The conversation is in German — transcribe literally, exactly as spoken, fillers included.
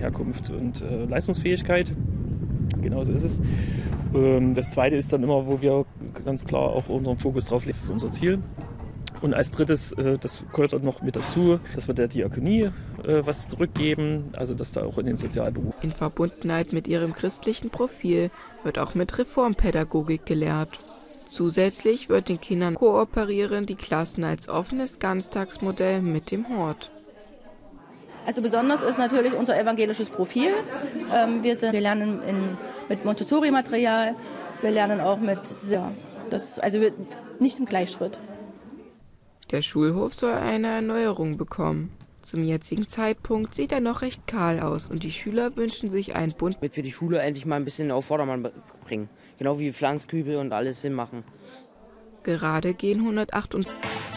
Herkunft und äh, Leistungsfähigkeit. Genauso ist es. Ähm, das Zweite ist dann immer, wo wir ganz klar auch unseren Fokus drauf legen, das ist unser Ziel. Und als drittes, äh, das gehört dann noch mit dazu, dass wir der Diakonie äh, was zurückgeben, also dass da auch in den Sozialberuf. In Verbundenheit mit ihrem christlichen Profil wird auch mit Reformpädagogik gelehrt. Zusätzlich wird den Kindern kooperieren die Klassen als offenes Ganztagsmodell mit dem Hort. Also besonders ist natürlich unser evangelisches Profil. Ähm, wir, sind, wir lernen in, mit Montessori-Material, wir lernen auch mit, ja, das, also wir, nicht im Gleichschritt. Der Schulhof soll eine Erneuerung bekommen. Zum jetzigen Zeitpunkt sieht er noch recht kahl aus und die Schüler wünschen sich einen Bund, damit wir die Schule endlich mal ein bisschen auf Vordermann bringen. Genau wie Pflanzkübel und alles hinmachen. Gerade gehen hundertachtundfünfzig